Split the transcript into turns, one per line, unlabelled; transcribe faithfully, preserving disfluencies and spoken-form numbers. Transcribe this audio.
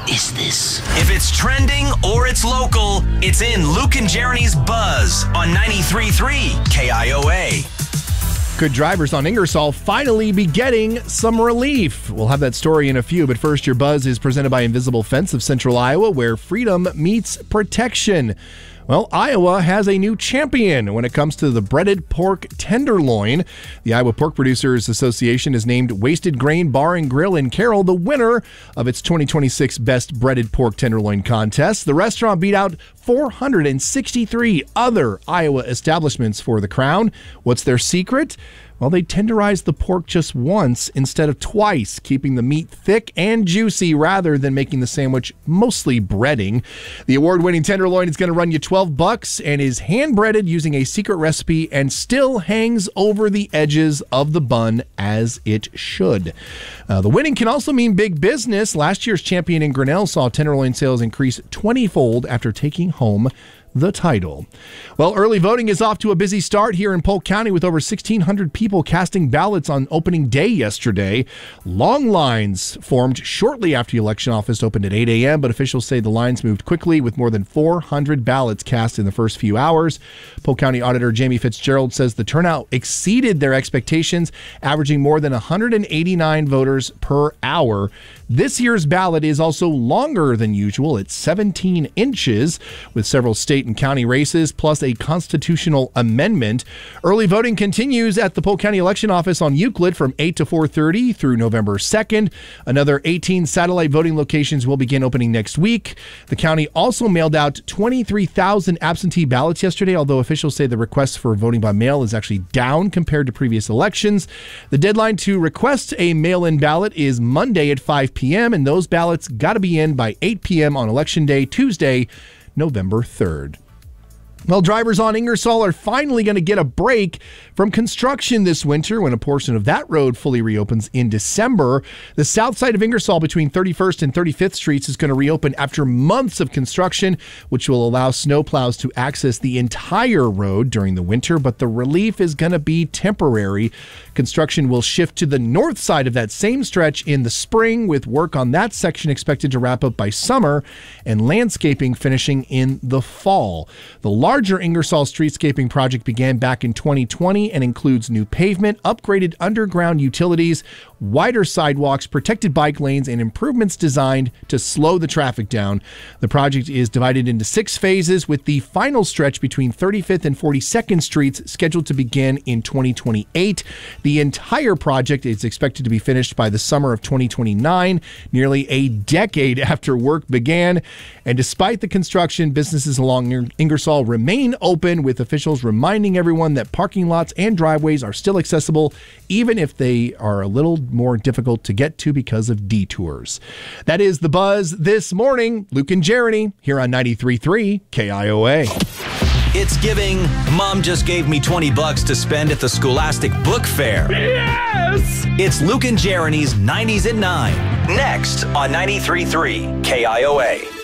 is this?
If it's trending or it's local, it's in Luke and Jeremy's Buzz on ninety-three point three K I O A.
Could drivers on Ingersoll finally be getting some relief? We'll have that story in a few, but first, your Buzz is presented by Invisible Fence of Central Iowa, where freedom meets protection. Well, Iowa has a new champion when it comes to the breaded pork tenderloin. The Iowa Pork Producers Association has named Wasted Grain Bar and Grill in Carroll the winner of its twenty twenty-six Best Breaded Pork Tenderloin contest. The restaurant beat out four hundred sixty-three other Iowa establishments for the crown. What's their secret? Well, they tenderize the pork just once instead of twice, keeping the meat thick and juicy rather than making the sandwich mostly breading. The award-winning tenderloin is going to run you twelve bucks and is hand-breaded using a secret recipe and still hangs over the edges of the bun as it should. Uh, the winning can also mean big business. Last year's champion in Grinnell saw tenderloin sales increase twenty-fold after taking home the title. Well, early voting is off to a busy start here in Polk County with over sixteen hundred people casting ballots on opening day yesterday. Long lines formed shortly after the election office opened at eight a.m., but officials say the lines moved quickly with more than four hundred ballots cast in the first few hours. Polk County Auditor Jamie Fitzgerald says the turnout exceeded their expectations, averaging more than one hundred eighty-nine voters per hour. This year's ballot is also longer than usual. It's seventeen inches, with several state and county races, plus a constitutional amendment. Early voting continues at the Polk County Election Office on Euclid from eight to four thirty through November second. Another eighteen satellite voting locations will begin opening next week. The county also mailed out twenty-three thousand absentee ballots yesterday, although officials say the request for voting by mail is actually down compared to previous elections. The deadline to request a mail-in ballot is Monday at five p.m., and those ballots got to be in by eight p.m. on Election Day, Tuesday, November third. Well, drivers on Ingersoll are finally going to get a break from construction this winter when a portion of that road fully reopens in December. The south side of Ingersoll between thirty-first and thirty-fifth Streets is going to reopen after months of construction, which will allow snowplows to access the entire road during the winter, but the relief is going to be temporary. Construction will shift to the north side of that same stretch in the spring, with work on that section expected to wrap up by summer and landscaping finishing in the fall. The larger Ingersoll streetscaping project began back in twenty twenty and includes new pavement, upgraded underground utilities, wider sidewalks, protected bike lanes, and improvements designed to slow the traffic down. The project is divided into six phases, with the final stretch between thirty-fifth and forty-second Streets scheduled to begin in twenty twenty-eight. The entire project is expected to be finished by the summer of twenty twenty-nine, nearly a decade after work began. And despite the construction, businesses along Ingersoll remain open, with officials reminding everyone that parking lots and driveways are still accessible, even if they are a little more difficult to get to because of detours. That is the Buzz this morning. Luke and Jeremy here on ninety-three point three K I O A.
It's giving Mom just gave me twenty bucks to spend at the Scholastic Book Fair.
Yes!
It's Luke and Jeremy's nineties at nine. Next on ninety-three point three K I O A.